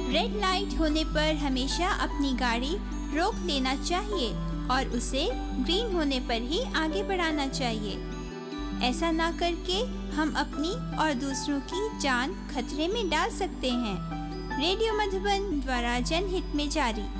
Red light होने पर हमेशा अपनी गाड़ी रोक लेना चाहिए और उसे ग्रीन होने पर ही आगे बढ़ाना चाहिए। ऐसा ना करके हम अपनी और दूसरों की जान खतरे में डाल सकते हैं। रेडियो मधुबन द्वारा जनहित में जारी।